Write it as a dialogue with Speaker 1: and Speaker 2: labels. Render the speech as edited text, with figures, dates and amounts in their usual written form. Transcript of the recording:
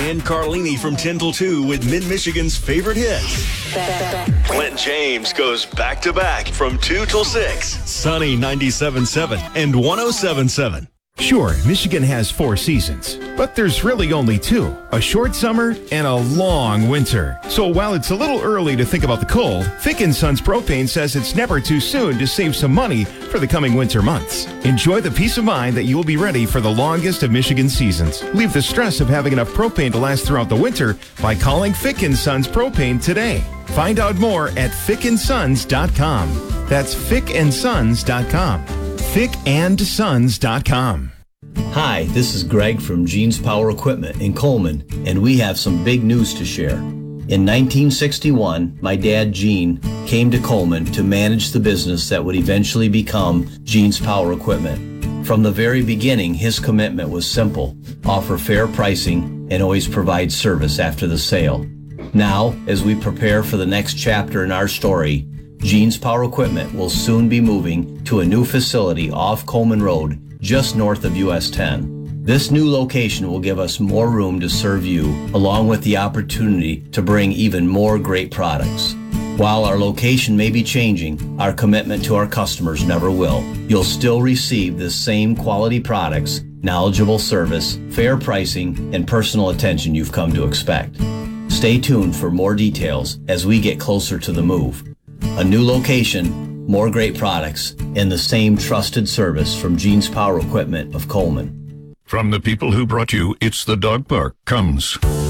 Speaker 1: And Carlini from 10 till 2 with Mid-Michigan's favorite hits. Clint James goes back-to-back from 2 till 6. Sunny 97.7 and 107.7.
Speaker 2: Sure, Michigan has 4 seasons, but there's really only 2, a short summer and a long winter. So while it's a little early to think about the cold, Fick & Sons Propane says it's never too soon to save some money for the coming winter months. Enjoy the peace of mind that you will be ready for the longest of Michigan seasons. Leave the stress of having enough propane to last throughout the winter by calling Fick & Sons Propane today. Find out more at fickandsons.com. That's fickandsons.com. fickandsons.com.
Speaker 3: Hi, this is Greg from Jeans Power Equipment in Coleman, and we have some big news to share. In 1961, my dad, Gene, came to Coleman to manage the business that would eventually become Jeans Power Equipment. From the very beginning, his commitment was simple: offer fair pricing and always provide service after the sale. Now, as we prepare for the next chapter in our story, Jeans Power Equipment will soon be moving to a new facility off Coleman Road, just north of US 10. This new location will give us more room to serve you, along with the opportunity to bring even more great products. While our location may be changing, our commitment to our customers never will. You'll still receive the same quality products, knowledgeable service, fair pricing, and personal attention you've come to expect. Stay tuned for more details as we get closer to the move. A new location, more great products, and the same trusted service from Jeans Power Equipment of Coleman.
Speaker 4: From the people who brought you It's the Dog Park comes